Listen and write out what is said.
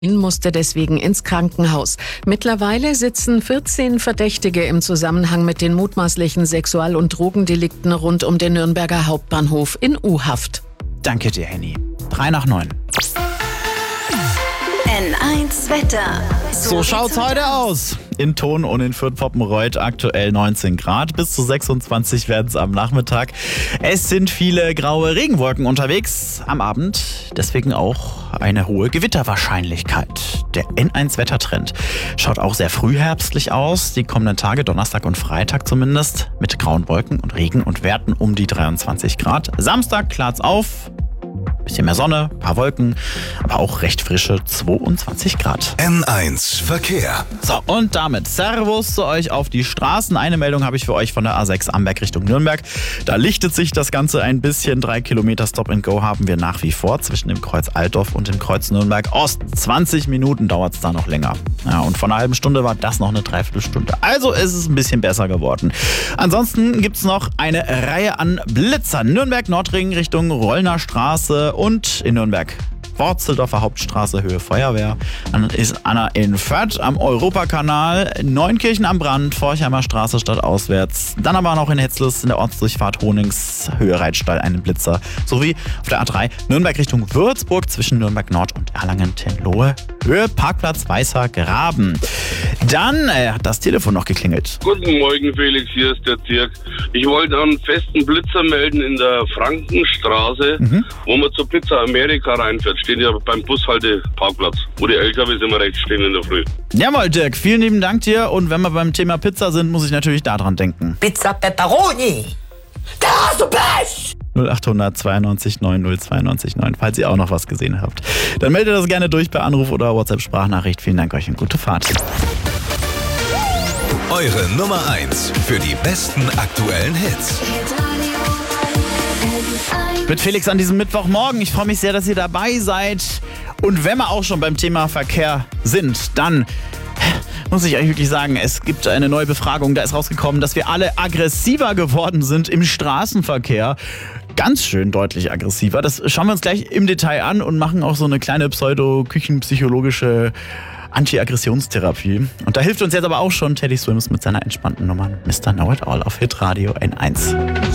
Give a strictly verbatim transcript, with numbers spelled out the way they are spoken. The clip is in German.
musste deswegen ins Krankenhaus. Mittlerweile sitzen vierzehn Verdächtige im Zusammenhang mit den mutmaßlichen Sexual- und Drogendelikten rund um den Nürnberger Hauptbahnhof in U-Haft. Danke dir, Henny. Drei nach neun. N eins Wetter. So schaut's heute aus. In Thon und in Fürth-Poppenreuth aktuell neunzehn Grad. Bis zu sechsundzwanzig werden es am Nachmittag. Es sind viele graue Regenwolken unterwegs am Abend. Deswegen auch eine hohe Gewitterwahrscheinlichkeit. Der N eins Wettertrend schaut auch sehr frühherbstlich aus. Die kommenden Tage, Donnerstag und Freitag zumindest, mit grauen Wolken und Regen und Werten um die dreiundzwanzig Grad. Samstag klart's auf. Bisschen mehr Sonne, paar Wolken, aber auch recht frische zweiundzwanzig Grad. N eins Verkehr. So, und damit Servus zu euch auf die Straßen. Eine Meldung habe ich für euch von der A sechs Amberg Richtung Nürnberg. Da lichtet sich das Ganze ein bisschen. Drei Kilometer Stop and Go haben wir nach wie vor zwischen dem Kreuz Altdorf und dem Kreuz Nürnberg Ost. zwanzig Minuten dauert es da noch länger. Ja, und vor einer halben Stunde war das noch eine Dreiviertelstunde. Also ist es ein bisschen besser geworden. Ansonsten gibt es noch eine Reihe an Blitzern. Nürnberg Nordring Richtung Rollner Straße und in Nürnberg Worzeldorfer Hauptstraße, Höhe Feuerwehr. Dann ist Anna in Fürth am Europakanal, Neunkirchen am Brand, Forchheimer Straße stadtauswärts. Dann aber noch in Hetzles in der Ortsdurchfahrt Honings, Höhe Reitstall, einen Blitzer. Sowie auf der A drei Nürnberg Richtung Würzburg zwischen Nürnberg Nord und Erlangen-Tenlohe, Höhe Parkplatz Weißer Graben. Dann äh, hat das Telefon noch geklingelt. Guten Morgen, Felix, hier ist der Dirk. Ich wollte einen festen Blitzer melden in der Frankenstraße, mhm. wo man zur Pizza Amerika reinfährt. Steht ja beim Bushalteparkplatz, wo die L K Ws immer rechts stehen in der Früh. Jawohl, Dirk, vielen lieben Dank dir. Und wenn wir beim Thema Pizza sind, muss ich natürlich daran denken. Pizza Pepperoni! Da hast du Pech! null acht hundert zweiundneunzig neun null zweiundneunzig neun, falls ihr auch noch was gesehen habt. Dann meldet das gerne durch per Anruf oder WhatsApp-Sprachnachricht. Vielen Dank euch und gute Fahrt. Eure Nummer eins für die besten aktuellen Hits. Mit Felix an diesem Mittwochmorgen. Ich freue mich sehr, dass ihr dabei seid. Und wenn wir auch schon beim Thema Verkehr sind, dann muss ich euch wirklich sagen, es gibt eine neue Befragung. Da ist rausgekommen, dass wir alle aggressiver geworden sind im Straßenverkehr. Ganz schön deutlich aggressiver. Das schauen wir uns gleich im Detail an und machen auch so eine kleine pseudo-küchenpsychologische Anti-Aggressionstherapie. Und da hilft uns jetzt aber auch schon Teddy Swims mit seiner entspannten Nummer Mister Know It All auf Hitradio N eins.